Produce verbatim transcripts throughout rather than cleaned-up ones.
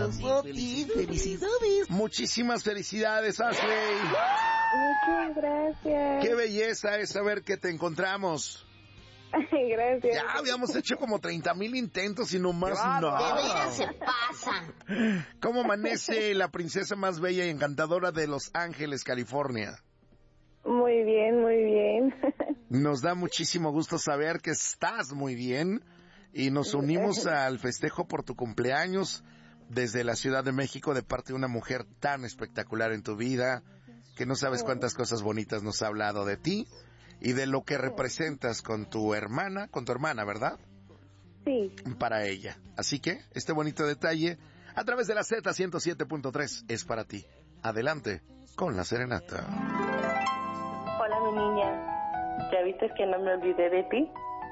Pati, felicidades. Muchísimas felicidades, Ashley. Muchas gracias. Qué belleza es saber que te encontramos. Gracias. Ya habíamos hecho como treinta mil intentos y nomás no. De veras se pasan. ¿Cómo amanece la princesa más bella y encantadora de Los Ángeles, California? Muy bien, muy bien. Nos da muchísimo gusto saber que estás muy bien y nos unimos al festejo por tu cumpleaños desde la Ciudad de México de parte de una mujer tan espectacular en tu vida, que no sabes cuántas cosas bonitas nos ha hablado de ti y de lo que representas con tu hermana, con tu hermana, ¿verdad? Sí. Para ella. Así que este bonito detalle a través de la Z ciento siete punto tres es para ti. Adelante con la serenata. Hola, mi niña. ¿Ya viste que no me olvidé de ti?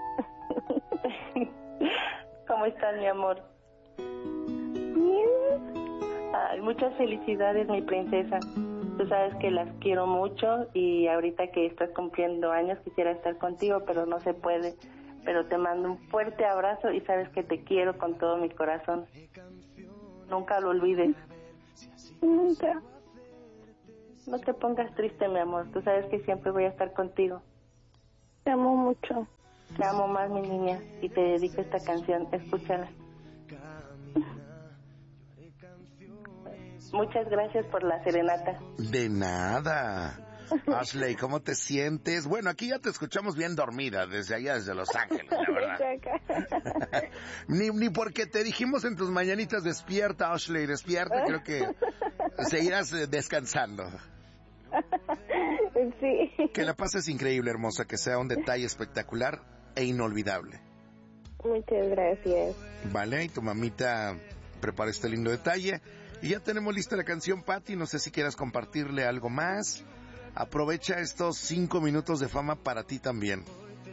¿Cómo estás, mi amor? Bien. Ay, muchas felicidades, mi princesa. Tú sabes que las quiero mucho y ahorita que estás cumpliendo años quisiera estar contigo, pero no se puede. Pero te mando un fuerte abrazo y sabes que te quiero con todo mi corazón. Nunca lo olvides. Nunca. No te pongas triste, mi amor. Tú sabes que siempre voy a estar contigo. Te amo mucho. Te amo más, mi niña, y te dedico esta canción. Escúchala. Muchas gracias por la serenata. De nada. Ashley, ¿cómo te sientes? Bueno, aquí ya te escuchamos bien dormida desde allá, desde Los Ángeles, la verdad. ni, ni porque te dijimos en tus mañanitas, despierta, Ashley, despierta, creo que seguirás eh, descansando. Sí. Que la pases increíble, hermosa, que sea un detalle espectacular e inolvidable. Muchas gracias. Vale, y tu mamita prepara este lindo detalle. Y ya tenemos lista la canción, Pati, no sé si quieras compartirle algo más. Aprovecha estos cinco minutos de fama para ti también.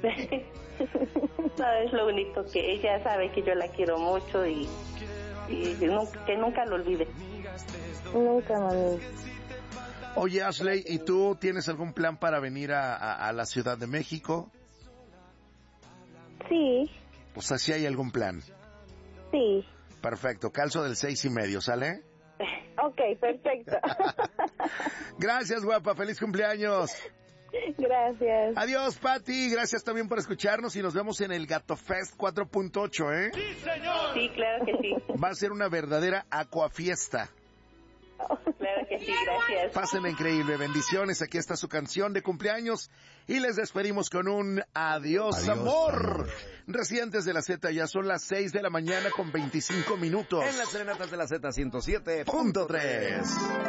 No, es lo único que ella sabe que yo la quiero mucho y, y nunca, que nunca lo olvide. Nunca, mami. Oye, Ashley, ¿y tú tienes algún plan para venir a, a, a la Ciudad de México? Sí. O sea, si hay algún plan. Sí. Perfecto, calzo del seis y medio, ¿sale? Ok, perfecto. Gracias, guapa, feliz cumpleaños. Gracias. Adiós, Pati, gracias también por escucharnos y nos vemos en el Gato Fest cuatro punto ocho, ¿eh? Sí, señor. Sí, claro que sí. Va a ser una verdadera acuafiesta. Claro que sí, gracias. Pásenla increíble, bendiciones, aquí está su canción de cumpleaños y les despedimos con un adiós, adiós amor. amor. Residentes de la Z, ya son las seis de la mañana con veinticinco minutos. En las serenatas de la Z ciento siete punto tres.